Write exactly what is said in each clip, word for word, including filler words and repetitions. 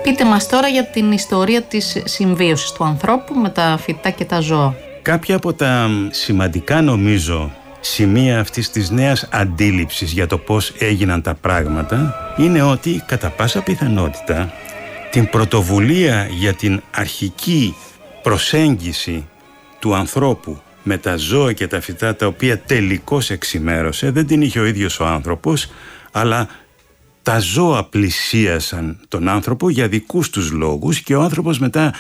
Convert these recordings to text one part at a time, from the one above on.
Πείτε μας τώρα για την ιστορία της συμβίωσης του ανθρώπου με τα φυτά και τα ζώα. Κάποια από τα σημαντικά, νομίζω, σημεία αυτής της νέας αντίληψης για το πώς έγιναν τα πράγματα είναι ότι κατά πάσα πιθανότητα την πρωτοβουλία για την αρχική προσέγγιση του ανθρώπου με τα ζώα και τα φυτά, τα οποία τελικώς εξημέρωσε, δεν την είχε ο ίδιος ο άνθρωπος, αλλά τα ζώα πλησίασαν τον άνθρωπο για δικούς τους λόγους και ο άνθρωπος μετά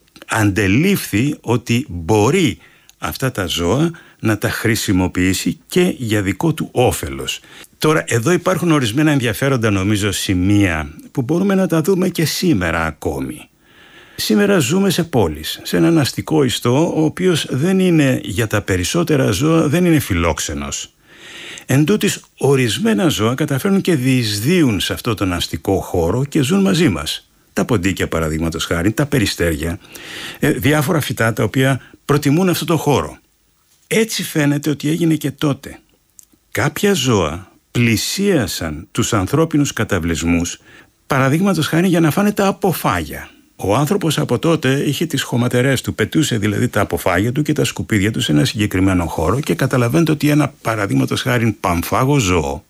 αντελήφθη ότι μπορεί αυτά τα ζώα να τα χρησιμοποιήσει και για δικό του όφελος. Τώρα εδώ υπάρχουν ορισμένα ενδιαφέροντα, νομίζω, σημεία που μπορούμε να τα δούμε και σήμερα ακόμη. Σήμερα ζούμε σε πόλεις, σε έναν αστικό ιστό, ο οποίος δεν είναι, για τα περισσότερα ζώα, δεν είναι φιλόξενος. Εν τούτης, ορισμένα ζώα καταφέρνουν και διεισδύουν σε αυτόν τον αστικό χώρο και ζουν μαζί μας. Τα ποντίκια, παραδείγματος χάρη, τα περιστέρια, διάφορα φυτά τα οποία προτιμούν αυτόν τον χώρο. Έτσι φαίνεται ότι έγινε και τότε. Κάποια ζώα πλησίασαν τους ανθρώπινους καταβλισμούς, παραδείγματος χάρη, για να φάνε τα αποφάγια. Ο άνθρωπος από τότε είχε τις χωματερές του, πετούσε δηλαδή τα αποφάγια του και τα σκουπίδια του σε ένα συγκεκριμένο χώρο και καταλαβαίνετε ότι ένα, παραδείγματος χάρη, παμφάγο ζώο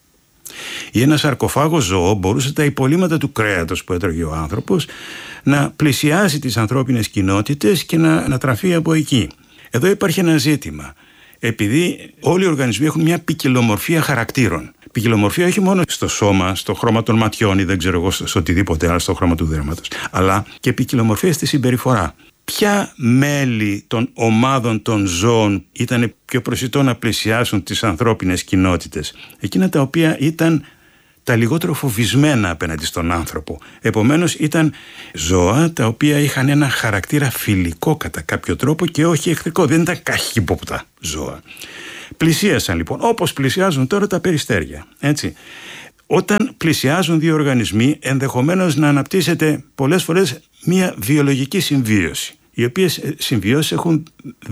ή ένα σαρκοφάγο ζώο μπορούσε τα υπολείμματα του κρέατος που έτρωγε ο άνθρωπος να πλησιάσει τις ανθρώπινες κοινότητες και να, να τραφεί από εκεί. Εδώ υπάρχει ένα ζήτημα. Επειδή όλοι οι οργανισμοί έχουν μια ποικιλομορφία χαρακτήρων. Ποικιλομορφία όχι μόνο στο σώμα, στο χρώμα των ματιών ή δεν ξέρω εγώ, σε οτιδήποτε άλλο, στο χρώμα του δέρματος, αλλά και ποικιλομορφία στη συμπεριφορά. Ποια μέλη των ομάδων των ζώων ήταν πιο προσιτό να πλησιάσουν τις ανθρώπινες κοινότητες? Εκείνα τα οποία ήταν τα λιγότερο φοβισμένα απέναντι στον άνθρωπο. Επομένως ήταν ζώα τα οποία είχαν ένα χαρακτήρα φιλικό κατά κάποιο τρόπο και όχι εχθρικό. Δεν ήταν καχύποπτα ζώα. Πλησίασαν λοιπόν, όπως πλησιάζουν τώρα τα περιστέρια. Έτσι. Όταν πλησιάζουν δύο οργανισμοί, ενδεχομένως να αναπτύσσεται πολλές φορές μια βιολογική συμβίωση, οι οποίες συμβιώσεις έχουν